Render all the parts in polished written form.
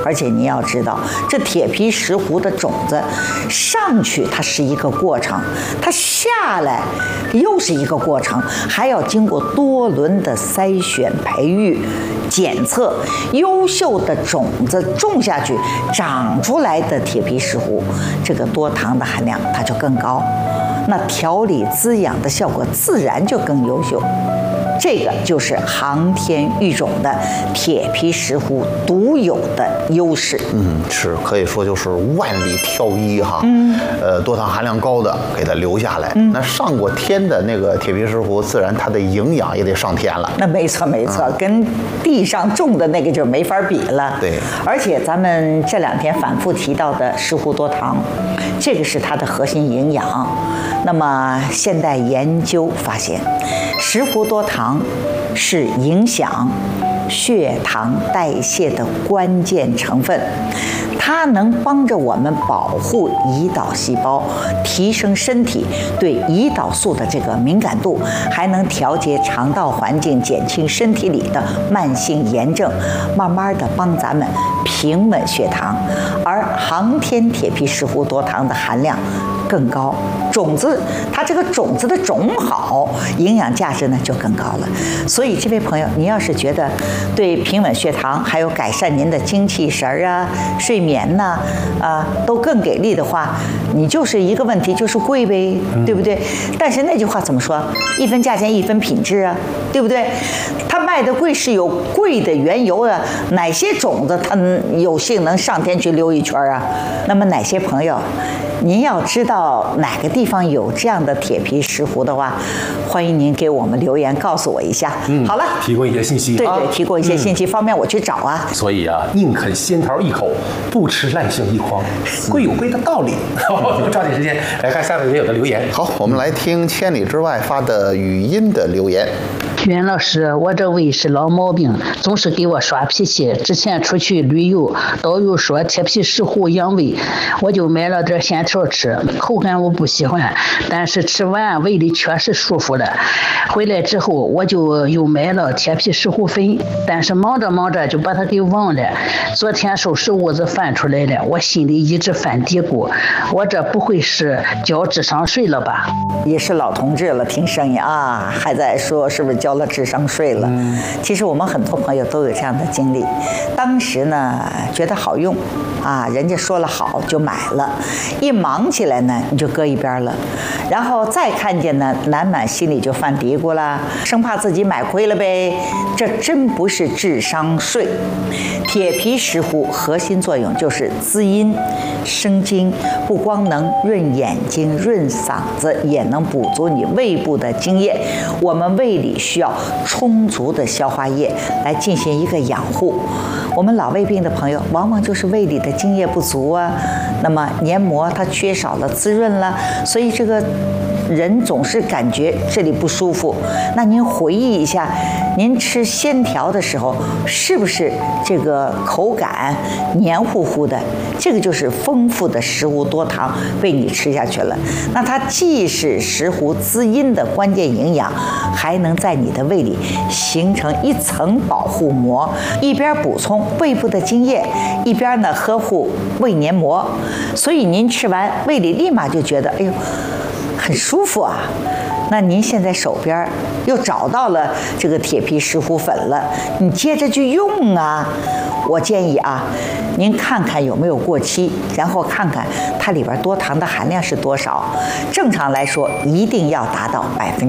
而且你要知道，这铁皮石斛的种子上去它是一个过程，它下来又是一个过程，还要经过多轮的筛选、培育、检测，优秀的种子种下去，长出来的铁皮石斛，这个多糖的含量它就更高，那调理滋养的效果自然就更优秀。这个就是航天育种的铁皮石斛独有的优势。 是可以说就是万里挑一哈。多糖含量高的给它留下来。那上过天的那个铁皮石斛，自然它的营养也得上天了。 那没错没错，跟地上种的那个就没法比了。 对， 而且咱们这2天反复提到的石斛多糖，这个是它的核心营养。那么现代研究发现，石斛多糖是影响血糖代谢的关键成分，它能帮着我们保护胰岛细胞，提升身体对胰岛素的这个敏感度，还能调节肠道环境，减轻身体里的慢性炎症，慢慢的帮咱们平稳血糖。而航天铁皮石斛多糖的含量更高，种子它这个种子的种好，营养价值呢就更高了。所以这位朋友，你要是觉得对平稳血糖还有改善您的精气神啊、睡眠呐都更给力的话，你就是一个问题，就是贵呗，对不对？但是那句话怎么说？一分价钱一分品质啊，对不对？它卖的贵是有贵的缘由啊，哪些种子它有幸能上天去溜一圈啊？那么哪些朋友，您要知道哪个地方有这样的铁皮石斛的话，欢迎您给我们留言告诉我一下。好了， 提供一些信息。 对对，提供一些信息，方便我去找啊。 所以啊，宁啃仙桃一口，不吃烂杏一筐，贵有贵的道理。我们抓紧时间来看下面有的留言。 好，我们来听千里之外发的语音的留言。 袁老师，我这胃是老毛病，总是给我耍脾气。之前出去旅游，导游说铁皮石斛养胃，我就买了点仙条吃，口感我不喜欢，但是吃完胃里确实舒服了。回来之后我就又买了铁皮石斛粉，但是忙着忙着就把它给忘了。昨天收拾屋子翻出来了，我心里一直犯嘀咕，我这不会是交智商税了吧？ 也是老同志了，听声音啊，还在说是不是交了智商税了？其实我们很多朋友都有这样的经历，当时呢觉得好用啊，人家说了好就买了，一忙起来呢你就搁一边了，然后再看见呢，难免心里就犯嘀咕了，生怕自己买亏了呗。这真不是智商税。铁皮石斛核心作用就是滋阴生津，不光能润眼睛、润嗓子，也能补足你胃部的津液。我们胃里需要充足的消化液来进行一个养护。我们老胃病的朋友，往往就是胃里的津液不足啊，那么黏膜它缺少了滋润了，所以这个人总是感觉这里不舒服。那您回忆一下，您吃鲜条的时候，是不是这个口感黏糊糊的？这个就是丰富的石斛多糖被你吃下去了。那它既是石斛滋阴的关键营养，还能在你的胃里形成一层保护膜，一边补充胃部的津液，一边呢呵护胃黏膜。所以您吃完胃里立马就觉得，哎呦，很舒服啊。那您现在手边又找到了这个铁皮石斛粉了，你接着去用啊。我建议啊，您看看有没有过期，然后看看它里边多糖的含量是多少。正常来说，一定要达到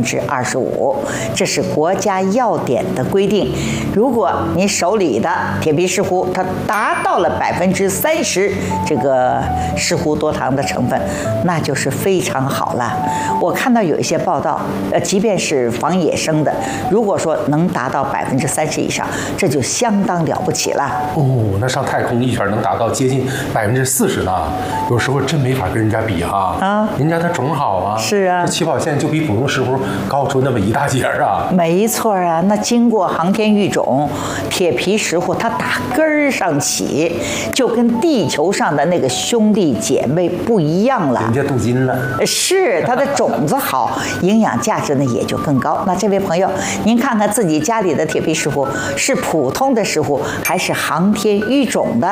25%，这是国家药典的规定。如果您手里的铁皮石斛它达到了30%这个石斛多糖的成分，那就是非常好了。我看到有一些报道，即便是防野生的，如果说能达到30%以上，这就相当了不起了。 哦，那上太空一圈能达到接近40%呢，有时候真没法跟人家比哈。啊，人家的种好啊。是啊，这起跑线就比普通石斛高出那么一大截啊。 没错啊，那经过航天育种，铁皮石斛它打根儿上起，就跟地球上的那个兄弟姐妹不一样了。 人家镀金了。 是，它的种子好，营养价值呢也就更高。那这位朋友，您看看自己家里的铁皮石斛是普通的石斛还是航天育种的？